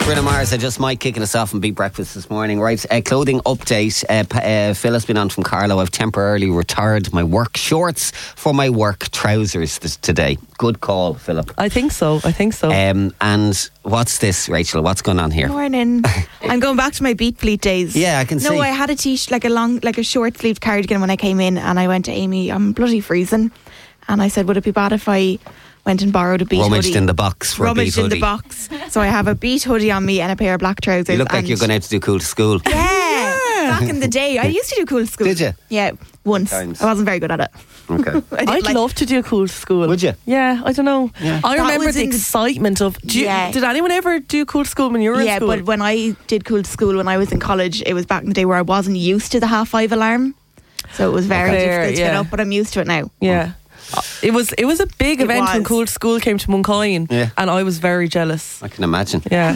Bruno Mars, I just might kicking us off and beat breakfast this morning. Right, clothing update. Phil has been on from Carlo. I've temporarily retired my work shorts for my work trousers today. Good call, Philip. I think so. And what's this, Rachel? What's going on here? Morning. I'm going back to my Beat Fleet days. Yeah, I can see. No, I had a t-shirt, like a short sleeved cardigan when I came in, and I went to Amy, I'm bloody freezing, and I said, would it be bad if I went and borrowed a Beat hoodie? Rummaged in the box for a Beat hoodie. In the box. So I have a Beat hoodie on me and a pair of black trousers. You look like you're going out to do Cool to School. Yeah. Back in the day, I used to do Cool to School. Did you? Yeah, once. Sometimes. I wasn't very good at it. Okay. I'd love to do Cool to School. Would you? Yeah, I don't know. Yeah. I That remember was the in the- excitement of. Did anyone ever do Cool to School when you were in Yeah, school? but when I did Cool to School when I was in college, it was back in the day where I wasn't used to the 5:30 alarm. So it was very difficult to get up, but I'm used to it now. Yeah. It was a big event when was. Cool to School came to Muncoyne, Yeah. and I was very jealous. I can imagine. Yeah.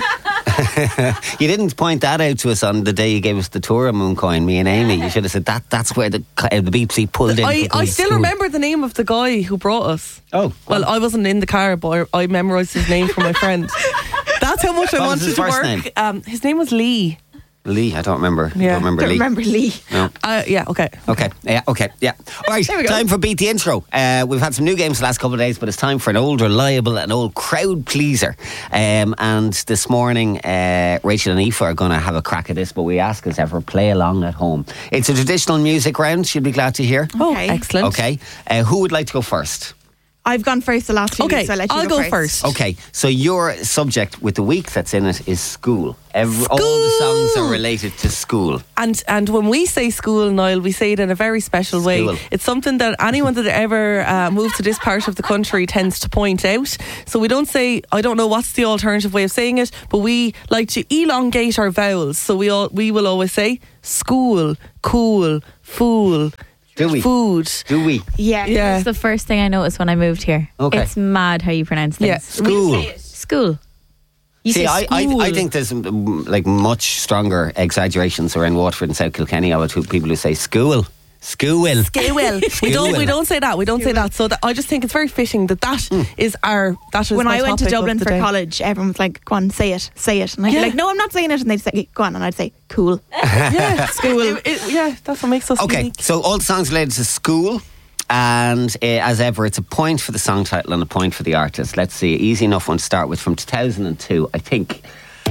You didn't point that out to us on the day you gave us the tour of Mooncoin, me and Amy. You should have said that's where the BBC pulled in. I still remember the name of the guy who brought us. Oh. Well, I wasn't in the car, but I memorised his name from my friend. That's how much I What was wanted his to first work. name? His name was Lee. Lee, I don't remember. Yeah. Don't remember Don't Lee. remember Lee. No. Yeah, okay. Okay, yeah. All right, There we go. time for Beat the Intro. We've had some new games the last couple of days, but it's time for an old, reliable and old crowd pleaser. And this morning, Rachel and Aoife are going to have a crack at this, but we ask as ever, play along at home. It's a traditional music round, you'll be glad to hear. Oh, Okay. excellent. Okay, who would like to go first? I've gone first the last few Okay, weeks, so I'll let you I'll go first. Okay, so your subject with the week that's in it is school. All the songs are related to school. And when we say school, Niall, we say it in a very special way. School. It's something that anyone that ever moved to this part of the country tends to point out. So we don't say, I don't know what's the alternative way of saying it, but we like to elongate our vowels. So we will always say school, cool, fool, Do we? food. Do we? Yeah. Yeah. It's the first thing I noticed when I moved here. Okay. It's mad how you pronounce things. Yeah. School. School. You See, say I school. think there's like much stronger exaggerations around Waterford and South Kilkenny of it, people who say school. School. We don't say that. We don't say that. So I just think it's very fitting that is our. That is When my I went to topic of Dublin the for day. college, everyone was like, go on, say it. And I'd be like, no, I'm not saying it. And they'd say, go on. And I'd say, cool. Yeah, school. Yeah, that's what makes us Okay, unique. so all the songs related to school. And as ever, it's a point for the song title and a point for the artist. Let's see, easy enough one to start with from 2002, I think.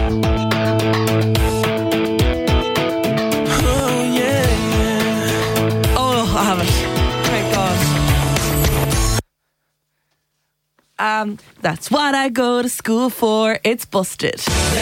Oh, I have it. Thank God. That's what I go to school for. It's busted.